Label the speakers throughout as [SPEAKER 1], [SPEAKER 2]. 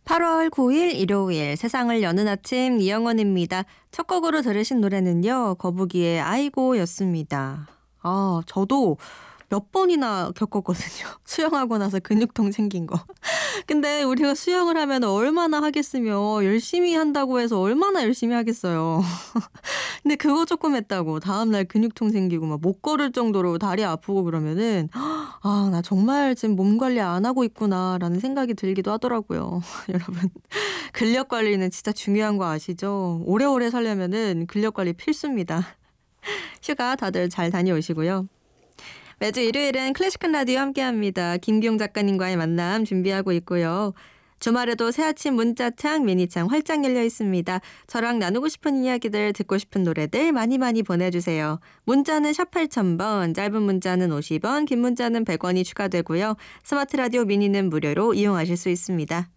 [SPEAKER 1] 8월 9일 일요일 세상을 여는 아침 이영원입니다. 첫 곡으로 들으신 노래는요. 거북이의 아이고였습니다. 저도 몇 번이나 겪었거든요. 수영하고 나서 근육통 생긴 거. 근데 우리가 수영을 하면 얼마나 하겠으며 열심히 한다고 해서 얼마나 열심히 하겠어요. 근데 그거 조금 했다고 다음날 근육통 생기고 막 못 걸을 정도로 다리 아프고 그러면은 나 정말 지금 몸 관리 안 하고 있구나라는 생각이 들기도 하더라고요. 여러분 근력 관리는 진짜 중요한 거 아시죠? 오래오래 살려면은 근력 관리 필수입니다. 휴가 다들 잘 다녀오시고요. 매주 일요일은 클래식한 라디오 함께합니다. 김기용 작가님과의 만남 준비하고 있고요. 주말에도 새아침 문자창, 미니창 활짝 열려 있습니다. 저랑 나누고 싶은 이야기들, 듣고 싶은 노래들 많이 보내주세요. 문자는 샵 8000번, 짧은 문자는 50원, 긴 문자는 100원이 추가되고요. 스마트 라디오 미니는 무료로 이용하실 수 있습니다.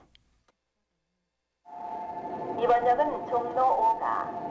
[SPEAKER 2] 이번 역은 종로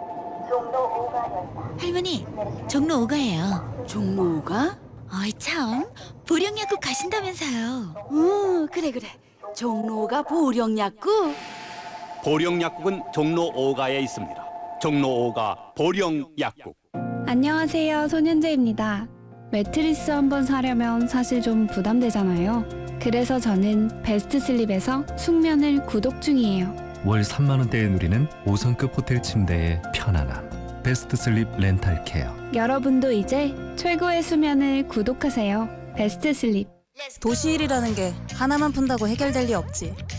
[SPEAKER 2] 5가역이다.
[SPEAKER 3] 할머니, 종로 5가예요.
[SPEAKER 4] 종로 5가?
[SPEAKER 3] 어이 참, 보령약국 가신다면서요.
[SPEAKER 4] 그래. 종로 5가 보령약국?
[SPEAKER 5] 보령약국은 종로 5가에 있습니다. 종로 5가 보령약국.
[SPEAKER 6] 안녕하세요, 손현재입니다. 매트리스 한번 사려면 사실 좀 부담되잖아요. 그래서 저는 베스트슬립에서 숙면을 구독 중이에요.
[SPEAKER 7] 월 3만 원대에 누리는 5성급 호텔 침대의 편안함. 베스트슬립 렌탈케어.
[SPEAKER 6] 여러분도 이제 최고의 수면을 구독하세요. 베스트슬립.
[SPEAKER 8] 도시 일이라는 게 하나만 푼다고 해결될 리 없지.